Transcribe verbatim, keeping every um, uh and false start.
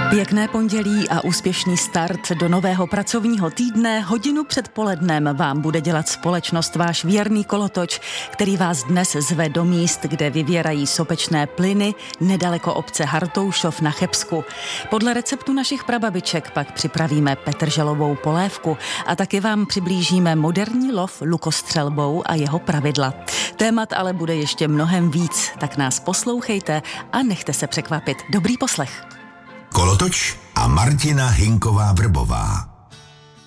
Pěkné pondělí a úspěšný start do nového pracovního týdne. Hodinu před polednem vám bude dělat společnost váš věrný kolotoč, který vás dnes zve do míst, kde vyvěrají sopečné plyny nedaleko obce Hartoušov na Chebsku. Podle receptu našich prababiček pak připravíme petrželovou polévku a taky vám přiblížíme moderní lov lukostřelbou a jeho pravidla. Témat ale bude ještě mnohem víc, tak nás poslouchejte a nechte se překvapit. Dobrý poslech. Kolotoč a Martina Hinková Vrbová.